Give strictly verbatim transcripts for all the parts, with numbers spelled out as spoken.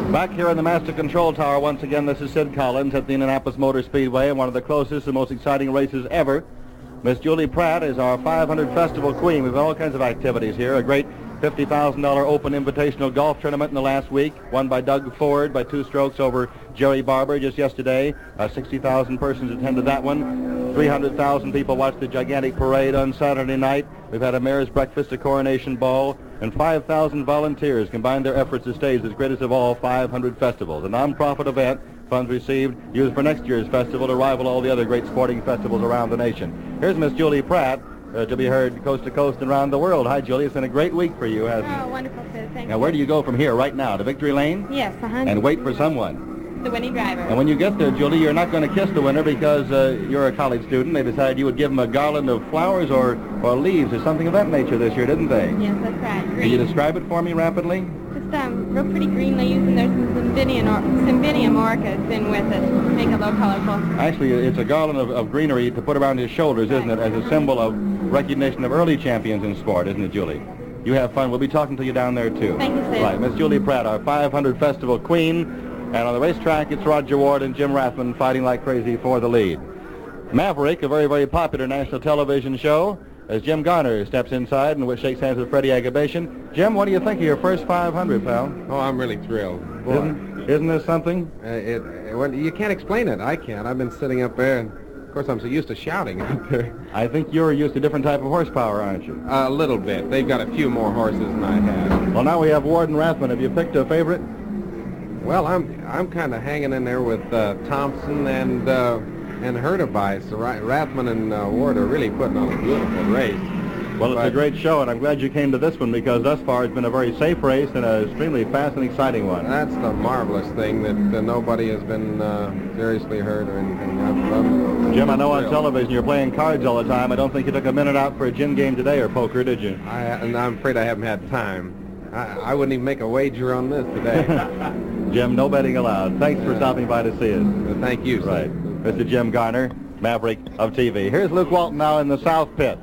Back here in the Master Control Tower once again, this is Sid Collins at the Indianapolis Motor Speedway, and one of the closest and most exciting races ever. Miss Julie Pratt is our five hundred Festival Queen. We've had all kinds of activities here. A great fifty thousand dollars Open Invitational Golf Tournament in the last week, won by Doug Ford by two strokes over Jerry Barber just yesterday. Uh, sixty thousand persons attended that one. three hundred thousand people watched the gigantic parade on Saturday night. We've had a mayor's breakfast, a coronation ball, and five thousand volunteers combined their efforts to stage this greatest of all five hundred festivals. A non-profit event, funds received, used for next year's festival to rival all the other great sporting festivals around the nation. Here's Miss Julie Pratt, uh, to be heard coast to coast and around the world. Hi, Julie. It's been a great week for you, hasn't it? Oh, wonderful, Sid. Thank you. Now, where do you go from here right now? To Victory Lane? Yes, uh-huh. And wait for someone. The winning driver. And when you get there, Julie, you're not going to kiss the winner because uh, you're a college student. They decided you would give them a garland of flowers or, or leaves or something of that nature this year, didn't they? Yes, that's right. Green. Can you describe it for me rapidly? Just um, real pretty green leaves, and there's some Cymbidium, or, Cymbidium orchids in with it to make it look colorful. Actually, it's a garland of, of greenery to put around his shoulders, isn't it, as a symbol of recognition of early champions in sport, isn't it, Julie? You have fun. We'll be talking to you down there, too. Thank you, Sid. Right, Miss Julie Pratt, our five hundred Festival Queen. And on the racetrack, it's Roger Ward and Jim Rathman fighting like crazy for the lead. Maverick, a very, very popular national television show, as Jim Garner steps inside and shakes hands with Freddie Agabation. Jim, what do you think of your first five hundred, pal? Oh, I'm really thrilled. Boy. Isn't, isn't this something? Uh, it, it, well, you can't explain it. I can't. I've been sitting up there, and of course I'm so used to shouting up there. I think you're used to a different type of horsepower, aren't you? A little bit. They've got a few more horses than I have. Well, now we have Ward and Rathman. Have you picked a favorite? Well, I'm I'm kind of hanging in there with uh, Thompson and uh, and Hurtubise. So Rathman and uh, Ward are really putting on a beautiful race. Well, it's but, a great show, and I'm glad you came to this one because thus far it's been a very safe race and an extremely fast and exciting one. That's the marvelous thing, that uh, nobody has been uh, seriously hurt or anything. I've loved it. Jim, I know on television you're playing cards all the time. I don't think you took a minute out for a gin game today or poker, did you? I, and I'm afraid I haven't had time. I, I wouldn't even make a wager on this today. Jim, no betting allowed. Thanks for stopping by to see us. Uh, thank you, sir. Right. Mister Jim Garner, Maverick of T V. Here's Luke Walton now in the South Pit.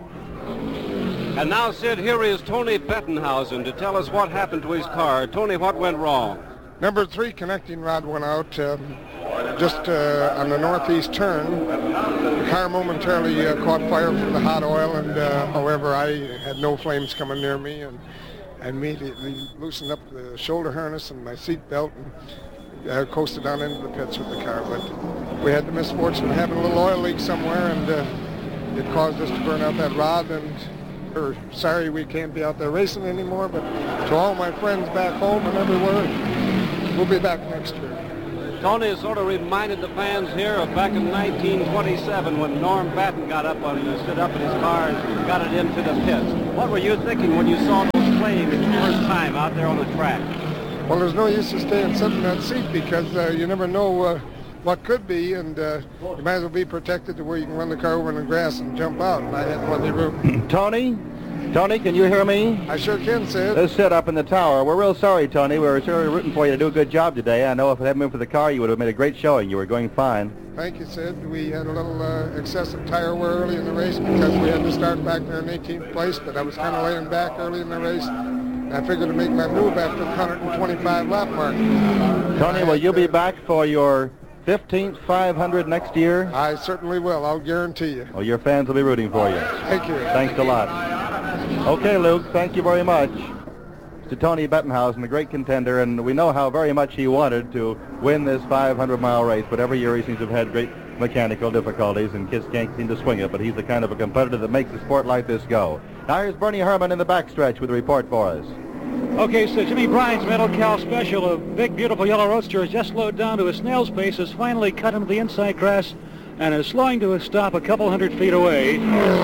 And now, Sid, here is Tony Bettenhausen to tell us what happened to his car. Tony, what went wrong? Number three connecting rod went out um, just uh, on the northeast turn. The car momentarily uh, caught fire from the hot oil, and uh, however, I had no flames coming near me, and I immediately loosened up the shoulder harness and my seat belt and uh, coasted down into the pits with the car. But we had the misfortune of having a little oil leak somewhere, and uh, it caused us to burn out that rod. And we're sorry we can't be out there racing anymore, but to all my friends back home and everywhere, we'll be back next year. Tony sort of reminded the fans here of back in nineteen twenty-seven when Norm Batten got up on, uh, stood up in his car and got it into the pits. What were you thinking when you saw those flames the first time out there on the track? Well, there's no use to staying sitting in that seat because uh, you never know uh, what could be, and uh, you might as well be protected to where you can run the car over in the grass and jump out, and I had plenty of room. Tony? Tony, can you hear me? I sure can, Sid. Let's sit up in the tower. We're real sorry, Tony. We were sure rooting for you to do a good job today. I know if it hadn't been for the car, you would have made a great showing. You were going fine. Thank you, Sid. We had a little uh, excessive tire wear early in the race because we had to start back there in eighteenth place, but I was kind of laying back early in the race. I figured to make my move after the one hundred twenty-five lap mark. Tony, will you be back for your fifteenth five hundred next year? I certainly will. I'll guarantee you. Well, your fans will be rooting for you. Thank you. Thanks a lot. Okay, Luke, thank you very much. To Tony Bettenhausen, a great contender, and we know how very much he wanted to win this five hundred mile race, but every year he seems to have had great mechanical difficulties, and kids can't seem to swing it, but he's the kind of a competitor that makes a sport like this go. Now here's Bernie Herman in the backstretch with a report for us. Okay, so Jimmy Bryan's Metal Cal Special, a big, beautiful yellow roadster, has just slowed down to a snail's pace, has finally cut into the inside grass, and is slowing to a stop a couple hundred feet away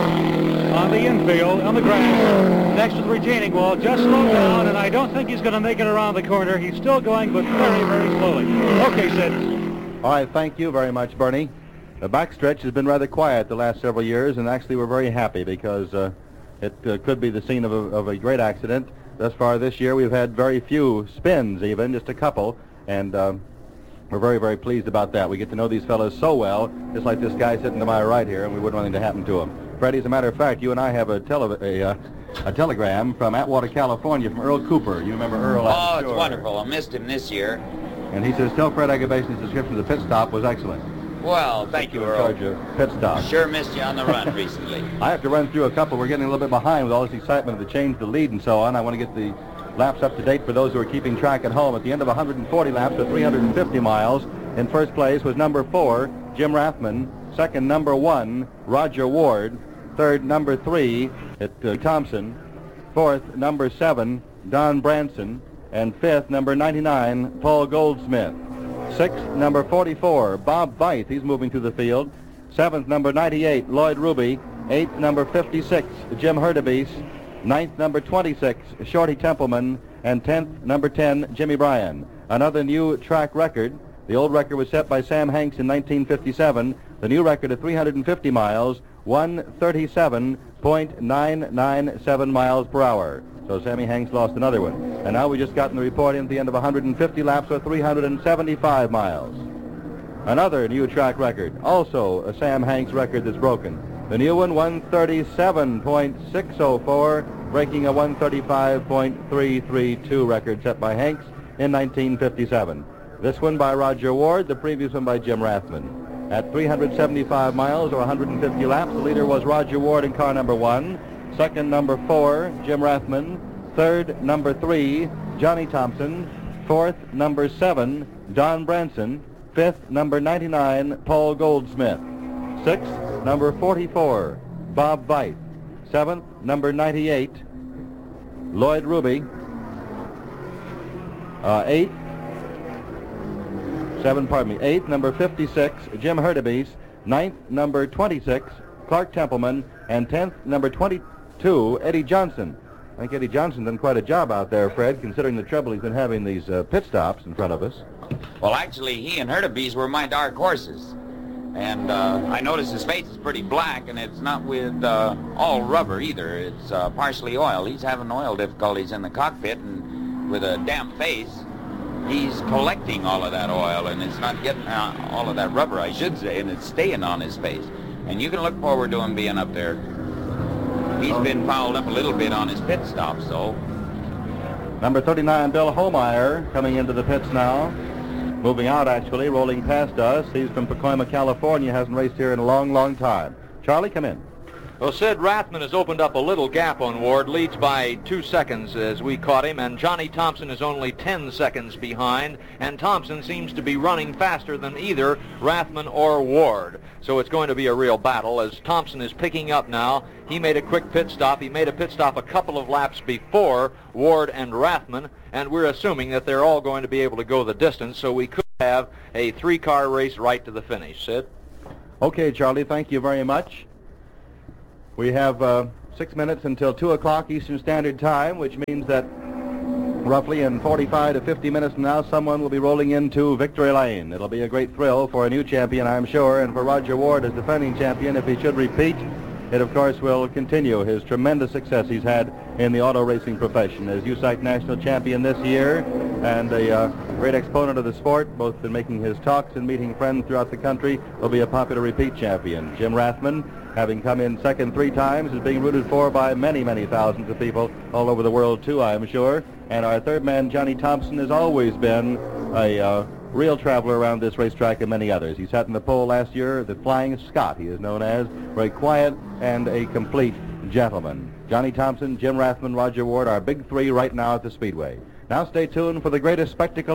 on the infield, on the grass, next to the retaining wall. Just slowed down, and I don't think he's going to make it around the corner. He's still going, but very, very slowly. Okay, Sid. All right, thank you very much, Bernie. The backstretch has been rather quiet the last several years, and actually we're very happy because uh, it uh, could be the scene of a, of a great accident. Thus far this year, we've had very few spins even, just a couple, and um, we're very, very pleased about that. We get to know these fellows so well, just like this guy sitting to my right here, and we wouldn't want anything to happen to him. Freddie, as a matter of fact, you and I have a, tele- a, uh, a telegram from Atwater, California, from Earl Cooper. You remember Earl? Oh, I'm it's sure. wonderful. I missed him this year. And he says, tell Fred Agabase's description of the pit stop was excellent. Well, thank you, In Earl. charge of pit stop. Sure missed you on the run recently. I have to run through a couple. We're getting a little bit behind with all this excitement of the change, the lead, and so on. I want to get the laps up to date for those who are keeping track at home. At the end of one hundred forty laps at three hundred fifty miles, in first place was number four, Jim Rathman. Second, number one, Roger Ward. Third, number three, at uh, Thompson. Fourth, number seven, Don Branson. And fifth, number ninety-nine, Paul Goldsmith. Sixth, number forty-four, Bob Byth. He's moving through the field. Seventh, number ninety-eight, Lloyd Ruby. Eighth, number fifty-six, Jim Hurtubise. Ninth, number twenty-six, Shorty Templeman. And tenth, number ten, Jimmy Bryan. Another new track record. The old record was set by Sam Hanks in nineteen fifty-seven. The new record at three hundred fifty miles, one thirty-seven point nine nine seven miles per hour. So Sammy Hanks lost another one. And now we just gotten the report in at the end of one hundred fifty laps or three hundred seventy-five miles. Another new track record, also a Sam Hanks record that's broken. The new one, one thirty-seven point six oh four, breaking a one thirty-five point three three two record set by Hanks in nineteen fifty-seven. This one by Roger Ward, the previous one by Jim Rathman. At three hundred seventy-five miles or one hundred fifty laps, the leader was Roger Ward in car number one. Second, number four, Jim Rathman. Third, number three, Johnny Thompson. Fourth, number seven, Don Branson. Fifth, number ninety-nine, Paul Goldsmith. Sixth, number forty-four, Bob Byth. Seventh, number ninety-eight, Lloyd Ruby. Uh, eighth, seven, pardon me, eighth, number fifty-six, Jim Hurtubise. Ninth, number twenty-six, Clark Templeman. And tenth, number twenty-two, Eddie Johnson. I think Eddie Johnson done quite a job out there, Fred, considering the trouble he's been having these uh, pit stops in front of us. Well, actually, he and Hurtubise were my dark horses. And uh, I noticed his face is pretty black, and it's not with uh, all rubber either. It's uh, partially oil. He's having oil difficulties in the cockpit, and with a damp face, he's collecting all of that oil, and it's not getting uh, all of that rubber, I should say, and it's staying on his face. And you can look forward to him being up there. He's been fouled up a little bit on his pit stops, though. Number thirty-nine, Bill Homeyer, coming into the pits now. Moving out, actually, rolling past us. He's from Pacoima, California, hasn't raced here in a long, long time. Charlie, come in. Well, Sid, Rathman has opened up a little gap on Ward, leads by two seconds as we caught him, and Johnny Thompson is only ten seconds behind, and Thompson seems to be running faster than either Rathman or Ward. So it's going to be a real battle as Thompson is picking up now. He made a quick pit stop. He made a pit stop a couple of laps before Ward and Rathman, and we're assuming that they're all going to be able to go the distance, so we could have a three-car race right to the finish. Sid? Okay, Charlie, thank you very much. We have uh, six minutes until two o'clock Eastern Standard Time, which means that roughly in forty-five to fifty minutes from now, someone will be rolling into Victory Lane. It'll be a great thrill for a new champion, I'm sure, and for Roger Ward as defending champion, if he should repeat, it, of course, will continue his tremendous success he's had in the auto racing profession. As U S A C national champion this year and a uh, great exponent of the sport, both in making his talks and meeting friends throughout the country, will be a popular repeat champion. Jim Rathman, having come in second three times, is being rooted for by many, many thousands of people all over the world, too, I'm sure. And our third man, Johnny Thompson, has always been a uh, real traveler around this racetrack and many others. He sat in the pole last year, the Flying Scot, he is known as, very quiet and a complete gentleman. Johnny Thompson, Jim Rathman, Roger Ward, our big three right now at the Speedway. Now stay tuned for the greatest spectacle